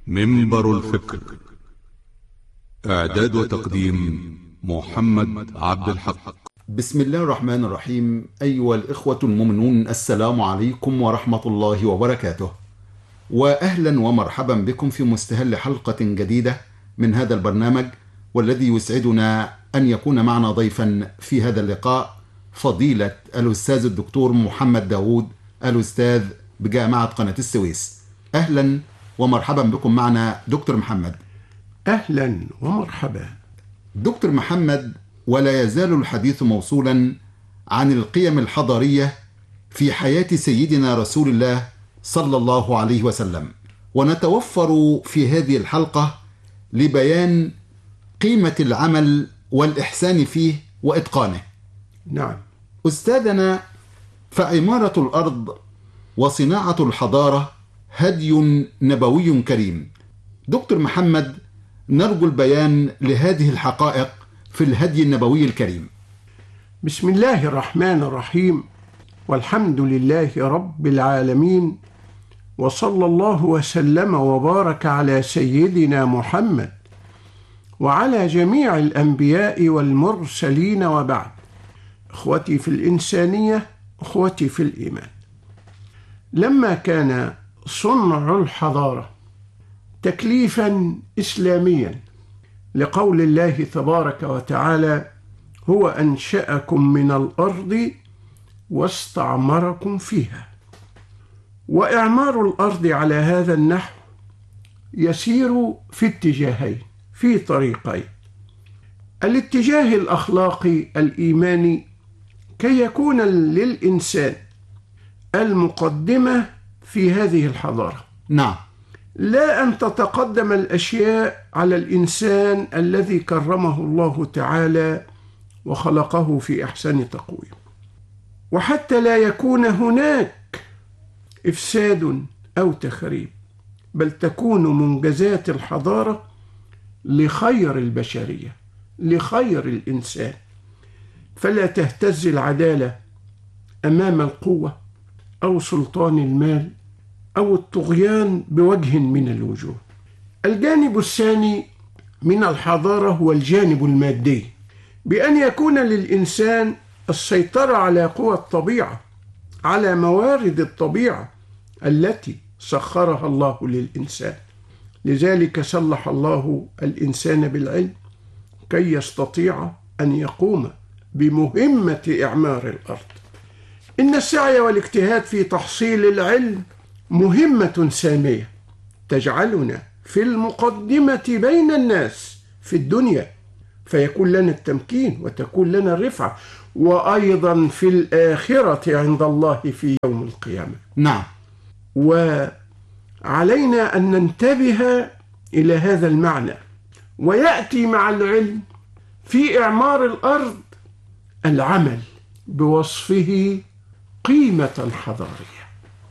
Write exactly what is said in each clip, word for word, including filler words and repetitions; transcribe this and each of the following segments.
منبر الفكر. إعداد وتقديم محمد عبد الحق. بسم الله الرحمن الرحيم. أيها الإخوة المؤمنون، السلام عليكم ورحمة الله وبركاته، وأهلا ومرحبا بكم في مستهل حلقة جديدة من هذا البرنامج، والذي يسعدنا أن يكون معنا ضيفا في هذا اللقاء فضيلة الأستاذ الدكتور محمد داوود، الأستاذ بجامعة قناة السويس. أهلا ومرحبا بكم معنا دكتور محمد. أهلا ومرحبا دكتور محمد، ولا يزال الحديث موصولا عن القيم الحضارية في حياة سيدنا رسول الله صلى الله عليه وسلم، ونتوفر في هذه الحلقة لبيان قيمة العمل والإحسان فيه وإتقانه. نعم أستاذنا، فعمارة الأرض وصناعة الحضارة هدي نبوي كريم. دكتور محمد، نرجو البيان لهذه الحقائق في الهدي النبوي الكريم. بسم الله الرحمن الرحيم، والحمد لله رب العالمين، وصلى الله وسلم وبارك على سيدنا محمد وعلى جميع الأنبياء والمرسلين، وبعد. إخوتي في الإنسانية، إخوتي في الإيمان، لما كان صنع الحضارة تكليفا إسلاميا لقول الله تبارك وتعالى: هو أنشأكم من الأرض واستعمركم فيها، وإعمار الأرض على هذا النحو يسير في اتجاهين، في طريقين: الاتجاه الأخلاقي الإيماني كي يكون للإنسان المقدمة في هذه الحضارة، نعم، لا أن تتقدم الأشياء على الإنسان الذي كرمه الله تعالى وخلقه في أحسن تقويم، وحتى لا يكون هناك إفساد أو تخريب، بل تكون منجزات الحضارة لخير البشرية، لخير الإنسان، فلا تهتز العدالة أمام القوة أو سلطان المال أو الطغيان بوجه من الوجوه. الجانب الثاني من الحضارة هو الجانب المادي، بأن يكون للإنسان السيطرة على قوى الطبيعة، على موارد الطبيعة التي سخرها الله للإنسان. لذلك سلح الله الإنسان بالعلم كي يستطيع أن يقوم بمهمة إعمار الأرض. إن السعي والاجتهاد في تحصيل العلم مهمة سامية تجعلنا في المقدمة بين الناس في الدنيا، فيكون لنا التمكين وتكون لنا الرفعة، وأيضا في الآخرة عند الله في يوم القيامة. نعم، وعلينا أن ننتبه إلى هذا المعنى. ويأتي مع العلم في إعمار الأرض العمل بوصفه قيمة حضارية.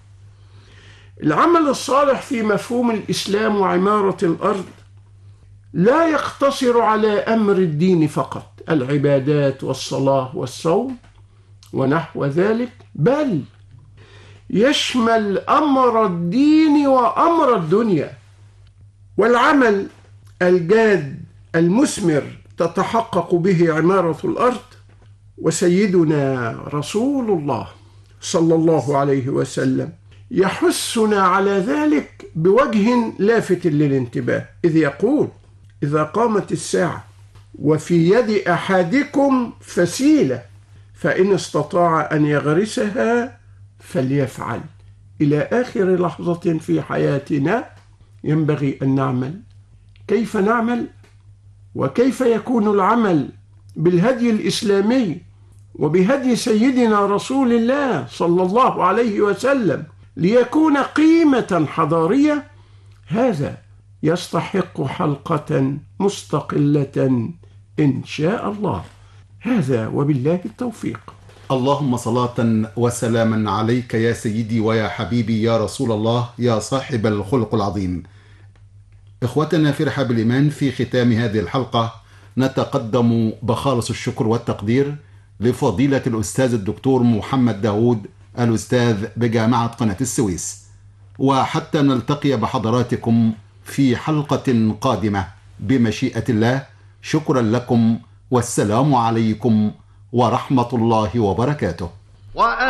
العمل الصالح في مفهوم الإسلام وعمارة الأرض لا يقتصر على أمر الدين فقط، العبادات والصلاة والصوم ونحو ذلك، بل يشمل أمر الدين وأمر الدنيا. والعمل الجاد المثمر تتحقق به عمارة الأرض، وسيدنا رسول الله صلى الله عليه وسلم يحثنا على ذلك بوجه لافت للانتباه، إذ يقول: إذا قامت الساعة وفي يد أحدكم فسيلة فإن استطاع أن يغرسها فليفعل. إلى آخر لحظة في حياتنا ينبغي أن نعمل. كيف نعمل؟ وكيف يكون العمل بالهدي الإسلامي وبهدي سيدنا رسول الله صلى الله عليه وسلم ليكون قيمة حضارية؟ هذا يستحق حلقة مستقلة إن شاء الله. هذا وبالله التوفيق. اللهم صلاة وسلاما عليك يا سيدي ويا حبيبي يا رسول الله، يا صاحب الخلق العظيم. إخوتنا في رحاب الإيمان، في ختام هذه الحلقة نتقدم بخالص الشكر والتقدير لفضيلة الأستاذ الدكتور محمد داوود، الأستاذ بجامعة قناة السويس. وحتى نلتقي بحضراتكم في حلقة قادمة بمشيئة الله. شكرا لكم، والسلام عليكم ورحمة الله وبركاته.